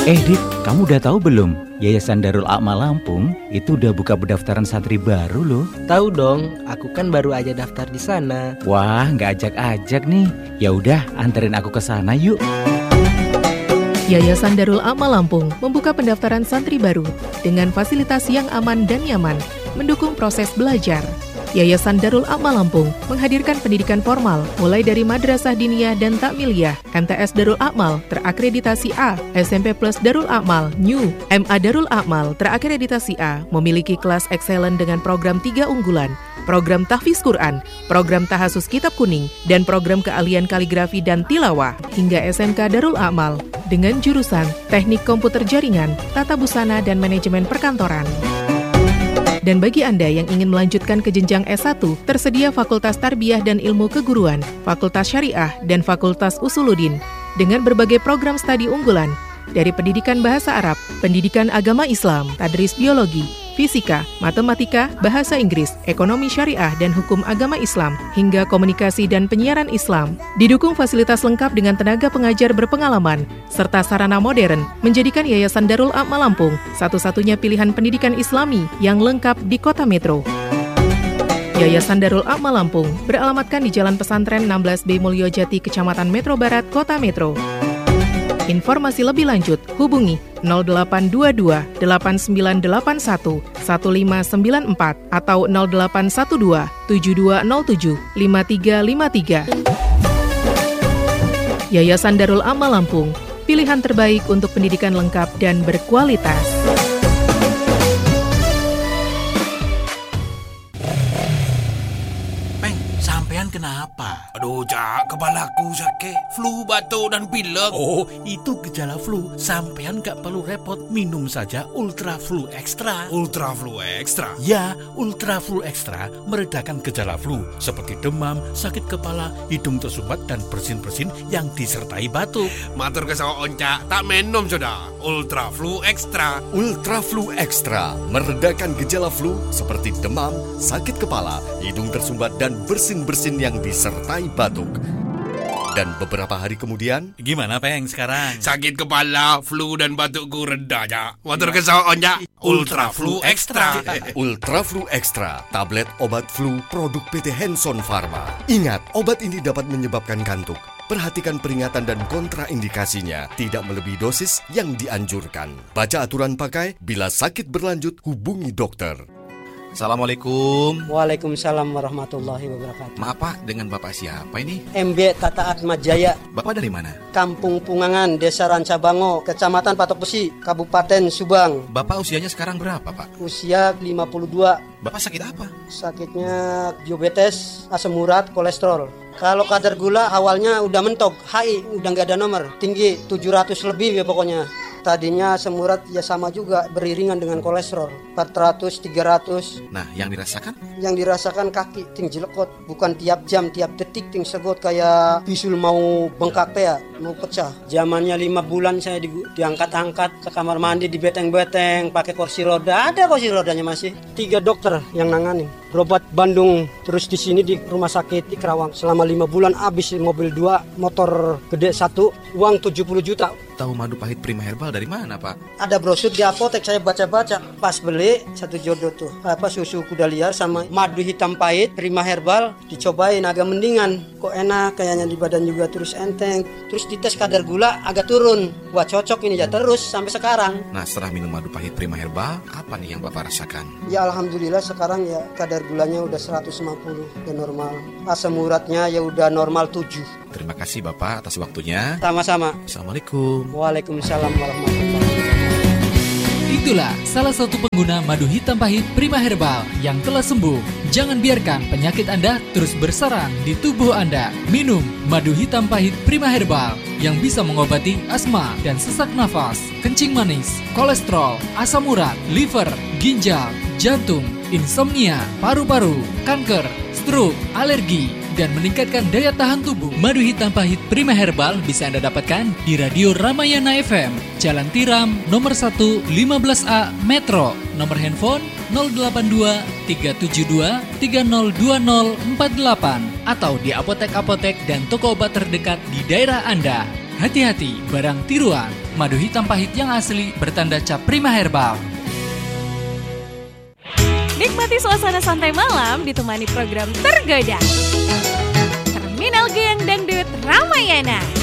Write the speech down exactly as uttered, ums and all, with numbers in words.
Eh Dik, kamu udah tahu belum? Yayasan Darul A'mal Lampung itu udah buka pendaftaran santri baru loh. Tahu dong, aku kan baru aja daftar di sana. Wah, nggak ajak-ajak nih. Ya udah, anterin aku ke sana yuk. Yayasan Darul A'mal Lampung membuka pendaftaran santri baru dengan fasilitas yang aman dan nyaman, mendukung proses belajar. Yayasan Darul A'mal Lampung menghadirkan pendidikan formal mulai dari Madrasah Diniyah dan Takmiliyah, M T S Darul A'mal terakreditasi A, S M P Plus Darul A'mal New, M A Darul A'mal terakreditasi A, memiliki kelas excellent dengan program tiga unggulan, program tahfiz Quran, program tahasus kitab kuning, dan program keahlian kaligrafi dan tilawah, hingga S M K Darul A'mal dengan jurusan Teknik Komputer Jaringan, Tata Busana dan Manajemen Perkantoran. Dan bagi Anda yang ingin melanjutkan ke jenjang S satu, tersedia Fakultas Tarbiyah dan Ilmu Keguruan, Fakultas Syariah, dan Fakultas Usuluddin, dengan berbagai program studi unggulan, dari pendidikan bahasa Arab, pendidikan agama Islam, tadris biologi, fisika, matematika, bahasa Inggris, ekonomi syariah dan hukum agama Islam, hingga komunikasi dan penyiaran Islam. Didukung fasilitas lengkap dengan tenaga pengajar berpengalaman, serta sarana modern, menjadikan Yayasan Darul A'mal Lampung satu-satunya pilihan pendidikan Islami yang lengkap di Kota Metro. Yayasan Darul A'mal Lampung beralamatkan di Jalan Pesantren enam belas B Mulyojati, Kecamatan Metro Barat, Kota Metro. Informasi lebih lanjut, hubungi nol delapan dua dua delapan sembilan delapan satu satu lima sembilan empat atau nol delapan satu dua tujuh dua nol tujuh lima tiga lima tiga. Yayasan Darul A'mal Lampung, pilihan terbaik untuk pendidikan lengkap dan berkualitas. Kenapa? Aduh, Cak, kepalaku sakit, flu, batuk, dan pilek. Oh, itu gejala flu. Sampean gak perlu repot, minum saja Ultra Flu Extra. Ultra Flu Extra? Ya, Ultra Flu Extra meredakan gejala flu, seperti demam, sakit kepala, hidung tersumbat, dan bersin-bersin yang disertai batuk. Matur kesawan, Cak, tak minum sudah. Ultra Flu Extra. Ultra Flu Extra meredakan gejala flu seperti demam, sakit kepala, hidung tersumbat, dan bersin-bersin yang disertai batuk. Dan beberapa hari kemudian, gimana Peng sekarang? Sakit kepala, flu dan batukku reda, Cak. Matur kesawan, Cak. Ultra Flu Extra. Ultra Flu Extra, tablet obat flu produk P T Hanson Pharma. Ingat, obat ini dapat menyebabkan kantuk. Perhatikan peringatan dan kontraindikasinya, tidak melebihi dosis yang dianjurkan. Baca aturan pakai, bila sakit berlanjut hubungi dokter. Assalamualaikum. Waalaikumsalam warahmatullahi wabarakatuh. Maaf Pak, dengan Bapak siapa ini? M B Tata Atma Jaya. Bapak dari mana? Kampung Pungangan, Desa Rancabango, Kecamatan Patok Besi, Kabupaten Subang. Bapak usianya sekarang berapa Pak? Usia lima puluh dua. Bapak sakit apa? Sakitnya diabetes, asam urat, kolesterol. Kalau kadar gula awalnya udah mentok, H I udah nggak ada nomor, tinggi tujuh ratus lebih ya pokoknya. Tadinya asam urat ya sama juga, beriringan dengan kolesterol, empat ratus, tiga ratus. Nah, yang dirasakan? Yang dirasakan kaki ting jelekot, bukan tiap jam, tiap detik ting segot kayak bisul mau bengkak ya, mau pecah. Zamannya lima bulan saya di, diangkat-angkat ke kamar mandi, di beteng-beteng, pakai kursi roda, ada kursi rodanya masih. Tiga dokter yang nangani. Berobat Bandung, terus di sini di rumah sakit di Kerawang selama lima bulan, habis mobil dua, motor gede satu, uang tujuh puluh juta. Tahu madu pahit Prima Herbal dari mana Pak? Ada brosur di apotek, saya baca-baca. Pas beli satu jodoh tuh, apa susu kuda liar sama madu hitam pahit Prima Herbal, dicobain agak mendingan. Kok enak kayaknya di badan juga, terus enteng. Terus dites kadar gula agak turun. Wah cocok ini ya, terus sampai sekarang. Nah setelah minum madu pahit Prima Herbal, apa nih yang Bapak rasakan? Ya alhamdulillah sekarang ya kadar gulanya udah seratus lima puluh, udah normal. Asam uratnya ya udah normal tujuh. Terima kasih Bapak atas waktunya. Sama-sama. Assalamualaikum. Waalaikumsalam warahmatullahi wabarakatuh. Itulah salah satu pengguna madu hitam pahit Prima Herbal yang telah sembuh. Jangan biarkan penyakit Anda terus bersarang di tubuh Anda. Minum madu hitam pahit Prima Herbal yang bisa mengobati asma dan sesak nafas, kencing manis, kolesterol, asam urat, liver, ginjal, jantung, insomnia, paru-paru, kanker, stroke, alergi, dan meningkatkan daya tahan tubuh. Madu hitam pahit Prima Herbal bisa Anda dapatkan di Radio Ramayana F M, Jalan Tiram, nomor satu, lima belas A, Metro. Nomor handphone nol delapan dua tiga tujuh dua tiga nol dua nol empat delapan atau di apotek-apotek dan toko obat terdekat di daerah Anda. Hati-hati, barang tiruan. Madu hitam pahit yang asli bertanda cap Prima Herbal. Nikmati suasana santai malam ditemani program tergoda. Terminal Goyang Dangdut Ramayana.